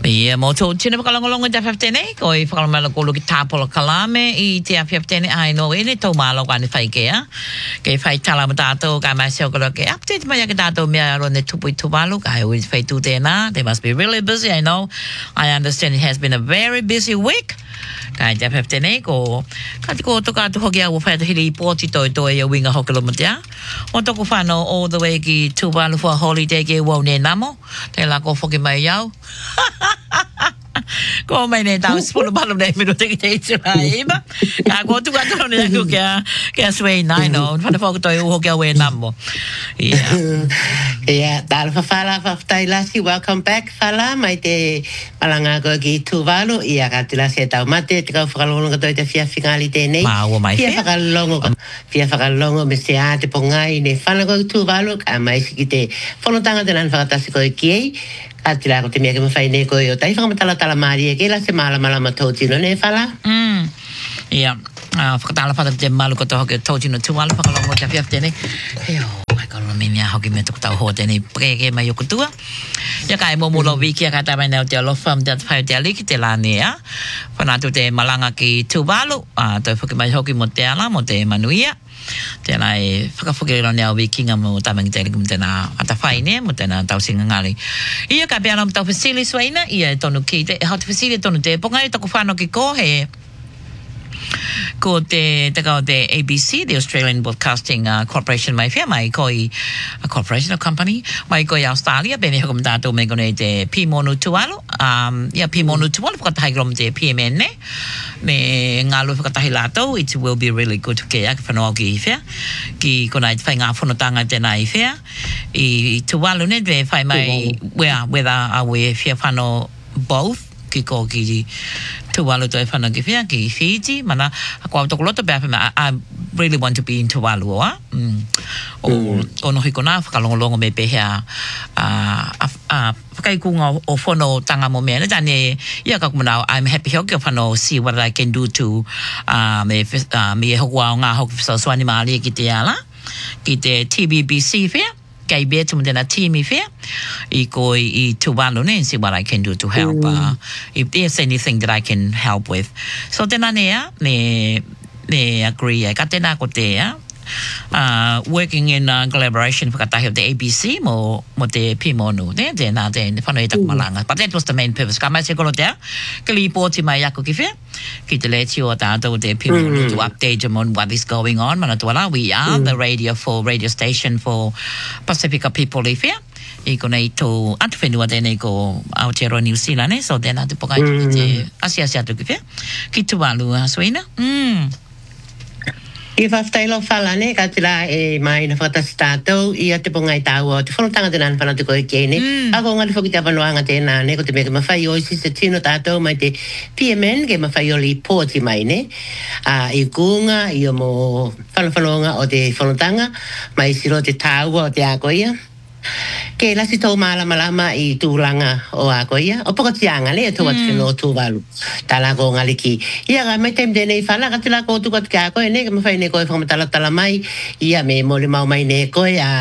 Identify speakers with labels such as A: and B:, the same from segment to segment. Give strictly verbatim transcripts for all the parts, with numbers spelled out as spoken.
A: Ia mo tō tina whakalongolonga te whawhtene, ko i whakalamala ko luki tāpola kalame i te a whawhtene ai no ene tō mālo kane whaikea. Kei whai tala ma tātou, ka mai seo kolo ke update mai ake tātou mea aro ne tupu i tūwalo, ka ai always whai tū tēnā. They must be really busy, I know. I understand it has been a very busy week. Ka i te a whawhtene, ko ka te ko toka atu hoki au whai hiri i pōti toi toi a winga hokelo mo tea. O toko whano all the way ki tūwalo for a holiday ke wau ne namo. Te la ko whoki mai au. Ko mai ne tau spulu balu nei minu te te itu ai ba ka ko tu ka tu ne ku ka ka sway nine no fa fa ko to ho ka we namo yeah
B: yeah dal fa fala fa taila si welcome back fala mai te palanga ko ki tu valu ia ka tila se tau mate te ka fa longo to te fia finalite nei fia fa longo fia fa longo me se ate pongai ne fala ko tu valu ka mai si te fono tanga de nan fa ta si ko ki Atila ko te mea ke mawhai ne koe o tai whakamata tala maari e ke la se mala mala ma tōtino ne whala?
A: Mm. Ia. Whakatala whata te malu ko te hoki tōtino tuala whakalongo te whiawhtene. Heo, mai ka rona mea hoki me tuku tau hoa tēnei preke mai o kutua. Ia kai mo mulo wiki a ka tamai neo te alofa me te whai te aliki te la nea. Whanatu te malanga ki tuwalu. Toi whuki mai hoki mo te ala mo te manuia. Tēnā e whakawhukero nea wikinga mo tamangi te liku mo tēnā atawhaine mo tēnā tausinga ngāri. Ia ka peana mo tau whasili swaina, ia e tonu ki te, e hau te whasili e tonu te ponga e taku whāno ki kohe. Ko te, te kao te A B C, the Australian Broadcasting uh, Corporation mai whia mai koi a corporation or company, mai koi Australia, bene hokum tātou me kone te Pimonu Tualu, um, ia Pimonu Tualu, whakatahi rom te P M N ne, me ngālu whakatahi lātou, it will be really good ke ake whanau ki i whia, ki kona i te whai ngā whanotanga tēnā i whia, i Tualu ne, te whai mai, where, whether are we whia whanau both, ki ko ki Tuvalu to e whana ki whia, ki Fiji, mana, a kua toko loto bea whia, I really want to be in Tuvalu oa. Mm. O, mm. o no hiko nā, whakalongolongo me pehea, a, a, whakaikunga o whono tanga mo mea, tane, ia ka kumanau, I'm happy hoki o whano, see what I can do to, uh, me, uh, me e hokua o ngā hoki whisau swani maali ki te ala, ki te T V B C whia, kei bea tumu tēnā team i whia, i ko i Tuvalu ne, and see what I can do to help, mm. uh, if there's anything that I can help with. So tēnā nea, ne, ne agree, ka tēnā ko te, uh, working in uh, collaboration whakatahi of the A B C mo, mo te Pimonu, ne, tēnā, tēnā, whanau i taku malanga. But that was the main purpose. Ka mai se kolo te, ka li pōti mai ako ki whia, ki te leti o tātou te Pimonu mm. to update them on what is going on. Mana tuala, we are mm. the radio for radio station for Pacifica people i whia. I kona i tō atu whenua tēnei ko Aotearoa New Zealand, so tēnā te pokai mm. ki te asi-asi atu ki whia. Ki Tuvalu, Swina. Mm.
B: I whaftailo whala ne, ka tira e mai na whakatasi tātou, i a te pongai tāu o te whanotanga tēnā whana te koe kēne. Mm. Ako ngari whoki te whanoanga tēnā ne, ko te mea ke mawhai oisi se tino tātou mai te P M N, ke mawhai o li pōti mai ne. Uh, I kuunga, i o mo whanawhanonga o te whanotanga, mai siro te tāu o te ākoia. Ke lasi tau mala malama i tūranga o ākoia. O pokatianga ne, e tō atu whenua Tuvalu. Tā lako ngaliki. Ia ka mai taim tēnei whala, ka te lako o tukat ki ākoia ne, ka mawhai ne koe whakamatala tala mai. Ia me mole mau mai ne koe a...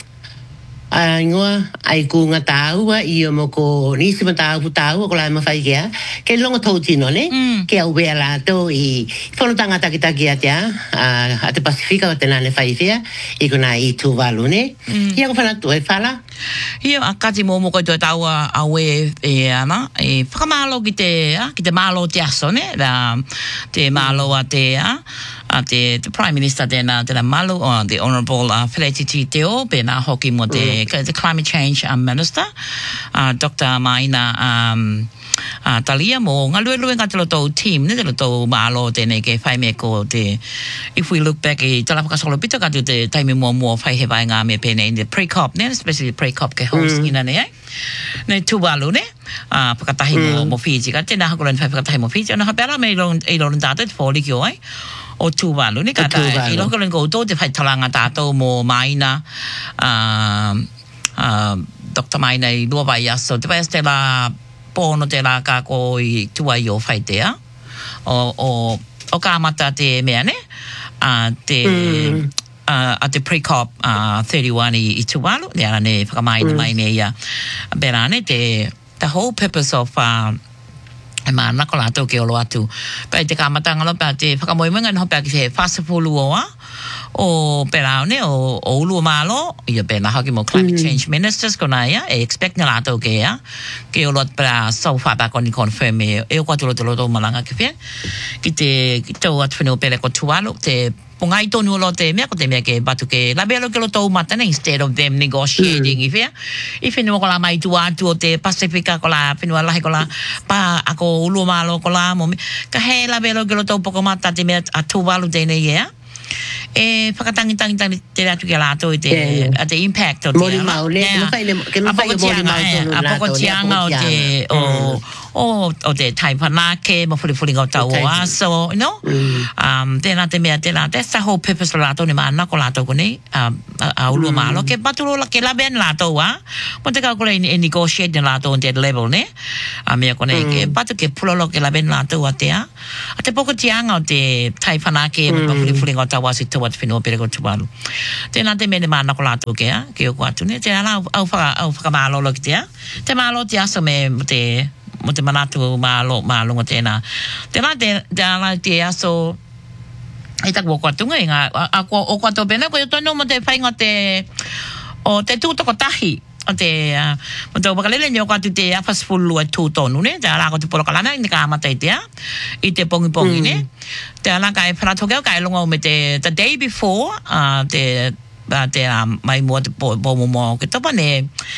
B: a ingoa, ai kunga tāua, i o mo ko nisi ma tāu tāua, ko lai mawhai kia, ke longa tōtino ne, mm. ke au wea lātou i whanotanga takitaki a tea, a te Pasifika o te nane whaiwhia, i kona i Tuvalu ne. Mm. Ia ko whanatu e whala?
A: Ia, a kati mō mō koe tō tāua a we e ana, e whakamālo ki te, ki te mālo te aso ne, da, te mālo a te, a, Uh, the, the Prime Minister tēnā, tēnā malu, uh, the Honourable uh, Felicity Teo, pēnā hoki mo te, mm. the Climate Change um, Minister, uh, Doctor Maina um, uh, Talia, mo ngā lue lue ngā te loto team, ne te loto mālo tēnei ke whai me ko te, if we look back i tala whakasolo pito ka te taimi mua mua whai he vai ngā me pēnei in the pre-COP, ne, especially the pre-COP ke host mm. ina ne, eh? Ne Tuvalu ne, uh, whakatahi mm. mo, mo Fiji, ka tēnā hakuran whai whakatahi mo Fiji, ana hapera me i loran tātou te whōli ki oai, o Tuvalu ne, ka tai, i loko ringo tō te whai talanga tātou mo Maina, uh, uh, Doctor Maina i lua vai aso, te vai te la pōno te la kā ko i tua i o whai tea, o, o, o kā mata te mea ne, uh, te, mm. uh, a te pre-COP uh, thirty-one i, i Tuvalu, le ana ne whakamaina mm. mai ne ia, bera ne te the whole purpose of uh, ma na ko la to ke o lo atu pa te ka matanga lo pa te whakamoimenga no pa ke whasapulu o a o pera ne o o ulu malo ia pe na haki mo climate change ministers ko na ia e expect na la to ke ya ke o lo para so fa ba ko ni confirm e e ko to lo to malanga ke pe ki te ki to at fino pele ko tualo te pongai tonu lo te me ko te me ke batu ke la belo ke lo to mata ne instead of them negotiating if ya if no ko la mai tu atu te Pacifica ko la fino la ko la pa ako ulu malo ko la mo ka he la belo ke lo to poko mata te me atu walu te ne ya e whakatangi tangi tangi te ratu ke lato i te a te impact o te
B: mori mau le no fai le ke no fai mori mau
A: a poko tianga o te o o o te taipana ke mo furi furi ngau tau o aso you know um tēnā te mea tēnā that's the whole purpose o lato ni maana ko lato ko nei a ulu malo ke paturo la ke la ben lato wa mo te ka ko le e negotiate lato on te level ne a mea ko nei ke patu ke pulolo ke la ben lato wa te a a te poko tianga o te taipana ke mo furi furi ngau tau asi te wat fino pere ko tualu tēnā te mea maana ko lato ke a ke o ko atu ne tēnā la au whaka au whaka malo lo ki te a te malo te aso me te mo te manatu malo malo ngo tēnā tēnā te tēnā te aso e tak wo kwatunga inga a ko o kwato pena ko to no mo te whainga te o te tūtoko tahi o te mo te wakalele nyo kwatu te afas fulu e tūtonu ne te ala ko te poro kalana ni ka mata i te a i te pongi pongi ne te ala ka e whanatokeo ka e longa o me te the day before uh, te te mai mua te po mo mo ke topa ne